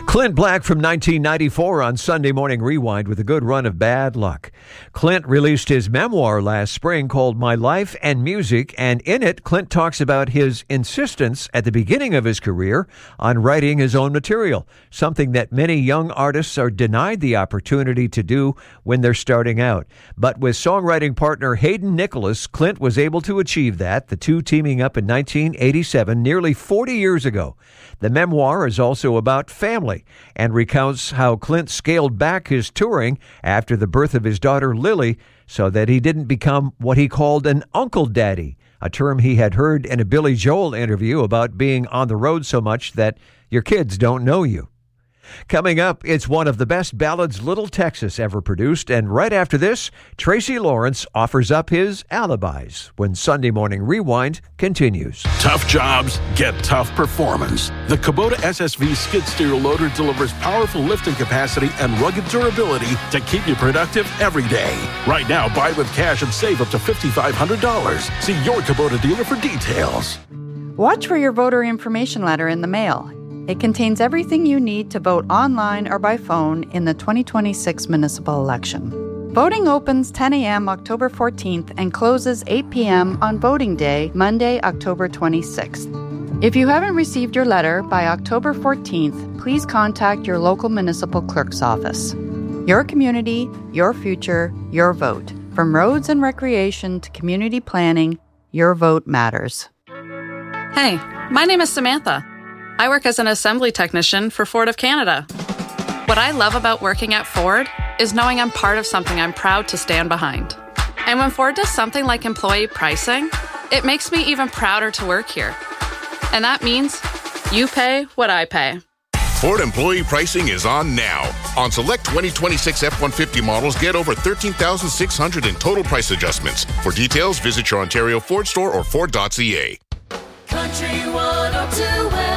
Clint Black from 1994 on Sunday Morning Rewind with a good run of bad luck. Clint released his memoir last spring called My Life and Music, and in it, Clint talks about his insistence at the beginning of his career on writing his own material, something that many young artists are denied the opportunity to do when they're starting out. But with songwriting partner Hayden Nicholas, Clint was able to achieve that, the two teaming up in 1987, nearly 40 years ago. The memoir is also about family and recounts how Clint scaled back his touring after the birth of his daughter Lily so that he didn't become what he called an uncle daddy, a term he had heard in a Billy Joel interview about being on the road so much that your kids don't know you. Coming up, it's one of the best ballads Little Texas ever produced, and right after this, Tracy Lawrence offers up his alibis when Sunday Morning Rewind continues. Tough jobs get tough performance. The Kubota SSV skid steer loader delivers powerful lifting capacity and rugged durability to keep you productive every day. Right now, buy with cash and save up to $5,500. See your Kubota dealer for details. Watch for your voter information letter in the mail. It contains everything you need to vote online or by phone in the 2026 municipal election. Voting opens 10 a.m. October 14th and closes 8 p.m. on voting day, Monday, October 26th. If you haven't received your letter by October 14th, please contact your local municipal clerk's office. Your community, your future, your vote. From roads and recreation to community planning, your vote matters. Hey, my name is Samantha. I work as an assembly technician for Ford of Canada. What I love about working at Ford is knowing I'm part of something I'm proud to stand behind. And when Ford does something like employee pricing, it makes me even prouder to work here. And that means you pay what I pay. Ford employee pricing is on now. On select 2026 F-150 models, get over $13,600 in total price adjustments. For details, visit your Ontario Ford store or Ford.ca. Country 102 weather.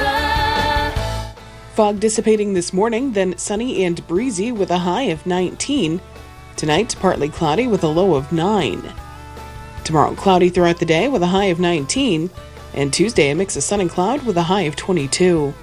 Fog dissipating this morning, then sunny and breezy with a high of 19. Tonight, partly cloudy with a low of 9. Tomorrow, cloudy throughout the day with a high of 19. And Tuesday, a mix of sun and cloud with a high of 22.